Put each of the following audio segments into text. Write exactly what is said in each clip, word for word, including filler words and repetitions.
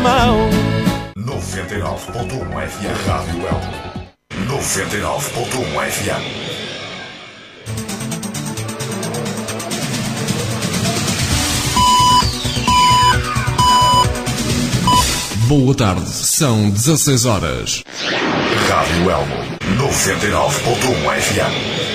mão. noventa e nove ponto um F M Rádio Elmo. noventa e nove ponto um F M. Boa tarde, são dezasseis horas. Rádio Elmo, noventa e nove ponto um F M.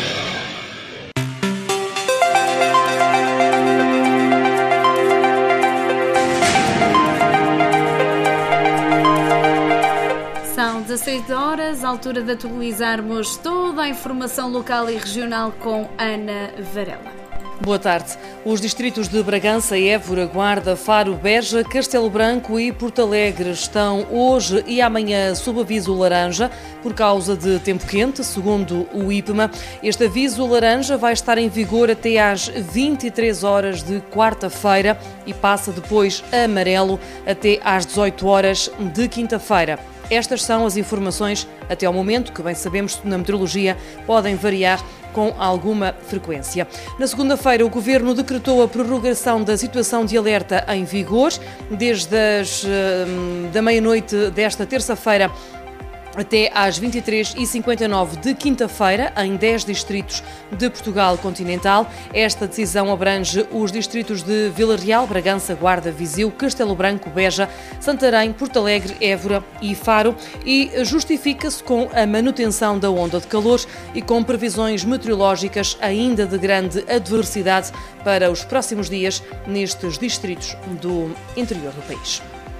São dezasseis horas, altura de atualizarmos toda a informação local e regional com Ana Varela. Boa tarde. Os distritos de Bragança, Évora, Guarda, Faro, Beja, Castelo Branco e Porto Alegre estão hoje e amanhã sob aviso laranja por causa de tempo quente, segundo o IPMA. Este aviso laranja vai estar em vigor até às vinte e três horas de quarta-feira e passa depois a amarelo até às dezoito horas de quinta-feira. Estas são as informações até ao momento, que bem sabemos na meteorologia podem variar com alguma frequência. Na segunda-feira, o Governo decretou a prorrogação da situação de alerta em vigor desde as, da meia-noite desta terça-feira até às vinte e três e cinquenta e nove de quinta-feira, em dez distritos de Portugal continental. Esta decisão abrange os distritos de Vila Real, Bragança, Guarda, Viseu, Castelo Branco, Beja, Santarém, Porto Alegre, Évora e Faro e justifica-se com a manutenção da onda de calor e com previsões meteorológicas ainda de grande adversidade para os próximos dias nestes distritos do interior do país.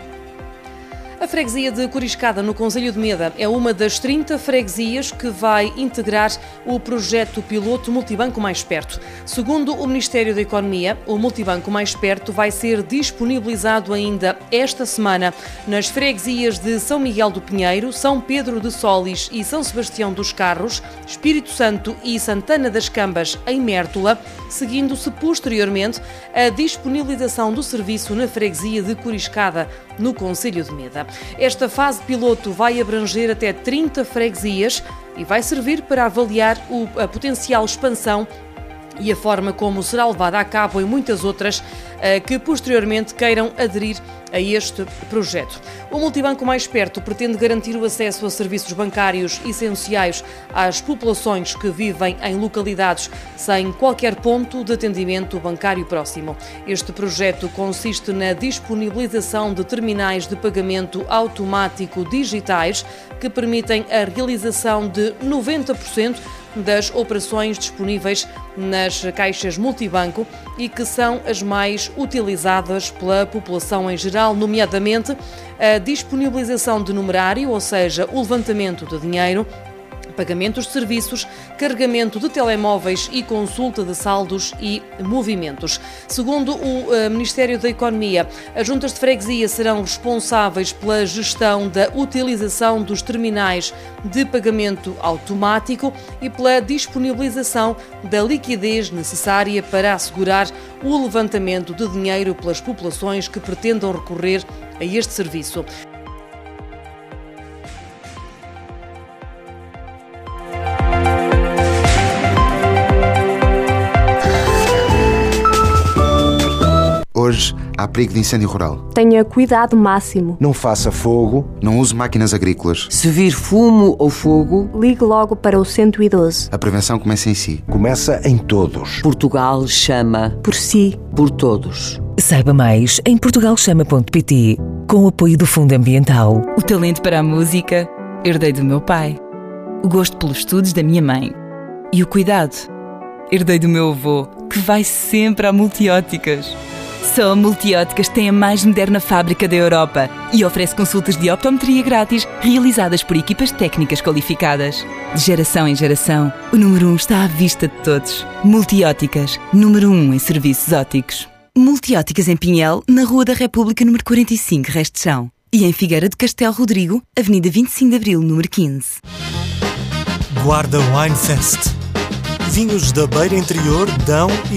A freguesia de Coriscada, no concelho de Meda, é uma das trinta freguesias que vai integrar o projeto piloto Multibanco Mais Perto. Segundo o Ministério da Economia, o Multibanco Mais Perto vai ser disponibilizado ainda esta semana nas freguesias de São Miguel do Pinheiro, São Pedro de Solis e São Sebastião dos Carros, Espírito Santo e Santana das Cambas, em Mértola, seguindo-se posteriormente a disponibilização do serviço na freguesia de Coriscada, no concelho de Meda. Esta fase piloto vai abranger até trinta freguesias e vai servir para avaliar o, a potencial expansão e a forma como será levada a cabo em muitas outras que posteriormente queiram aderir a este projeto. O Multibanco Mais Perto pretende garantir o acesso a serviços bancários essenciais às populações que vivem em localidades sem qualquer ponto de atendimento bancário próximo. Este projeto consiste na disponibilização de terminais de pagamento automático digitais que permitem a realização de noventa por cento das operações disponíveis nas caixas multibanco e que são as mais utilizadas pela população em geral, nomeadamente a disponibilização de numerário, ou seja, o levantamento de dinheiro, pagamentos de serviços, carregamento de telemóveis e consulta de saldos e movimentos. Segundo o uh, Ministério da Economia, as juntas de freguesia serão responsáveis pela gestão da utilização dos terminais de pagamento automático e pela disponibilização da liquidez necessária para assegurar o levantamento de dinheiro pelas populações que pretendam recorrer a este serviço. Hoje há perigo de incêndio rural. Tenha cuidado máximo. Não faça fogo, não use máquinas agrícolas. Se vir fumo ou fogo, ligue logo para o cento e doze. A prevenção começa em si. Começa em todos. Portugal chama por si, por todos. Saiba mais em portugal chama ponto pt, com o apoio do Fundo Ambiental. O talento para a música herdei do meu pai. O gosto pelos estudos da minha mãe. E o cuidado herdei do meu avô, que vai sempre a Multióticas. Só a Multióticas tem a mais moderna fábrica da Europa e oferece consultas de optometria grátis realizadas por equipas técnicas qualificadas. De geração em geração, o número um está à vista de todos. Multióticas, número um em serviços ópticos. Multióticas em Pinhel, na Rua da República, número quarenta e cinco, Resto de Chão. E em Figueira de Castelo Rodrigo, Avenida vinte e cinco de Abril, número quinze. Guarda Wine Fest. Vinhos da Beira Interior, Dão e